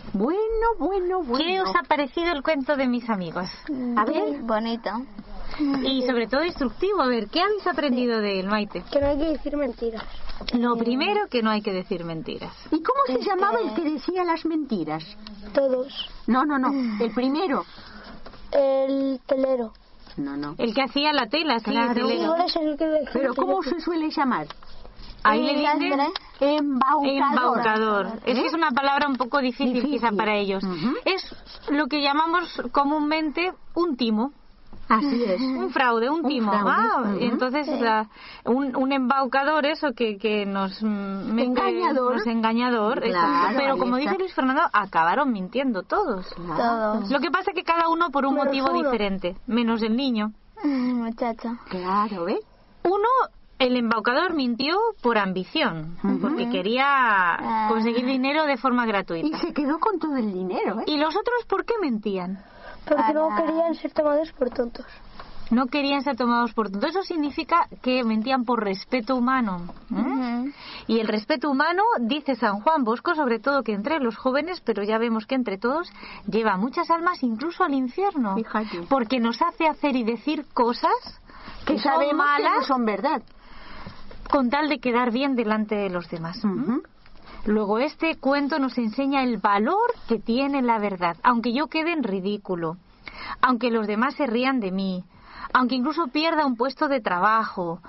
Bueno. ¿Qué os ha parecido el cuento de mis amigos? A ver, bonito. Y sobre todo instructivo. A ver, ¿qué habéis aprendido de él, Maite? Que no hay que decir mentiras. Lo primero, que no hay que decir mentiras. ¿Y cómo se llamaba el que decía las mentiras? Todos. No. El primero. El telero. No. El que hacía la tela, sí, Claro. el telero. Igual es el que decía. Pero ¿cómo se suele llamar? Ahí le dicen Embaucador. Es que es una palabra un poco difícil quizá para ellos. Es lo que llamamos comúnmente un timo. Así es. Un fraude, un timo. Entonces un embaucador, eso que nos engañador. Claro, pero como dice Luis Fernando, acabaron mintiendo todos. Todos. Lo que pasa es que cada uno por un motivo diferente, menos el niño. Muchacho. Claro, ¿ves? El embaucador mintió por ambición, porque quería conseguir dinero de forma gratuita. Y se quedó con todo el dinero, ¿eh? ¿Y los otros por qué mentían? Porque no querían ser tomados por tontos. No querían ser tomados por tontos. Eso significa que mentían por respeto humano. Y el respeto humano, dice San Juan Bosco, sobre todo que entre los jóvenes, pero ya vemos que entre todos, lleva muchas almas incluso al infierno. Fíjate. Porque nos hace hacer y decir cosas que sabemos son malas, que no son verdad, con tal de quedar bien delante de los demás. Luego este cuento nos enseña el valor que tiene la verdad, aunque yo quede en ridículo, aunque los demás se rían de mí, aunque incluso pierda un puesto de trabajo,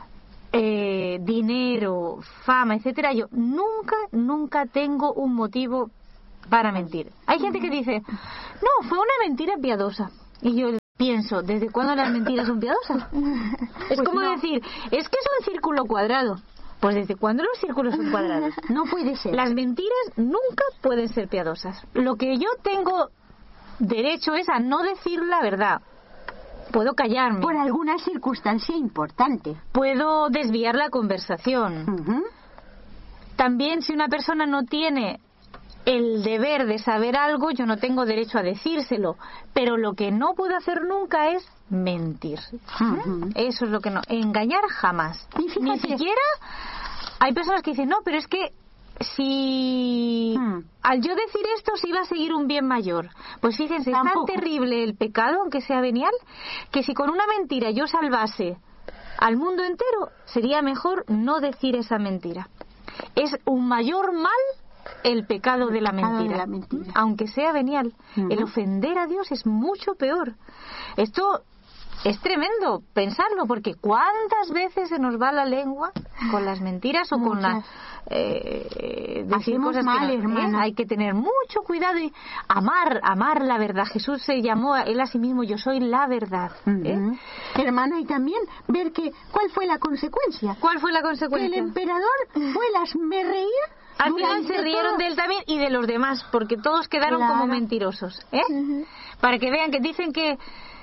dinero, fama, etcétera, yo nunca tengo un motivo para mentir. Hay gente que dice, no, fue una mentira piadosa. Y yo pienso, ¿desde cuándo las mentiras son piadosas? Es como decir, es que es un círculo cuadrado. Pues ¿desde cuándo los círculos son cuadrados? No puede ser. Las mentiras nunca pueden ser piadosas. Lo que yo tengo derecho es a no decir la verdad. Puedo callarme. Por alguna circunstancia importante. Puedo desviar la conversación. También si una persona no tiene el deber de saber algo, yo no tengo derecho a decírselo. Pero lo que no puedo hacer nunca es mentir. Eso es lo que no. Engañar jamás. Ni siquiera hay personas que dicen, no, pero es que si al yo decir esto se iba a seguir un bien mayor. Pues fíjense, es tan terrible el pecado, aunque sea venial, que si con una mentira yo salvase al mundo entero, sería mejor no decir esa mentira. Es un mayor mal el pecado de la mentira, aunque sea venial. El ofender a Dios es mucho peor. Esto es tremendo pensarlo, porque ¿cuántas veces se nos va la lengua con las mentiras o con las decir cosas mal, que no, hay que tener mucho cuidado y amar la verdad. Jesús se llamó a él a sí mismo, yo soy la verdad. Hermana, y también ver que ¿cuál fue la consecuencia? ¿Cuál fue la consecuencia? Que el emperador fue me reía. Al final se rieron de él también y de los demás, porque todos quedaron como mentirosos, para que vean que dicen que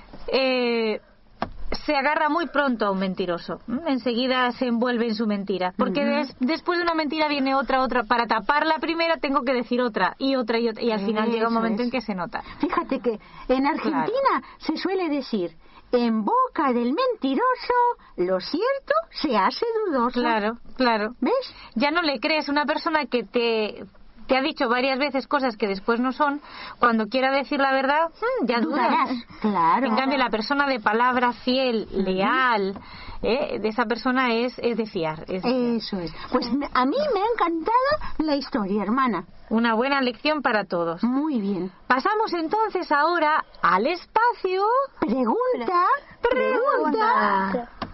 se agarra muy pronto a un mentiroso, enseguida se envuelve en su mentira, porque después de una mentira viene otra, para tapar la primera tengo que decir otra, y al final llega un momento en que se nota. Fíjate que en Argentina se suele decir, en boca del mentiroso lo cierto se hace dudoso. Claro. ¿Ves? Ya no le crees. Una persona que te ha dicho varias veces cosas que después no son, cuando quiera decir la verdad, ya dudarás. Claro. En cambio, la persona de palabra fiel, leal, de esa persona es de fiar. Eso es. Pues a mí me ha encantado la historia, hermana. Una buena lección para todos. Muy bien. Pasamos entonces ahora al espacio Pregunta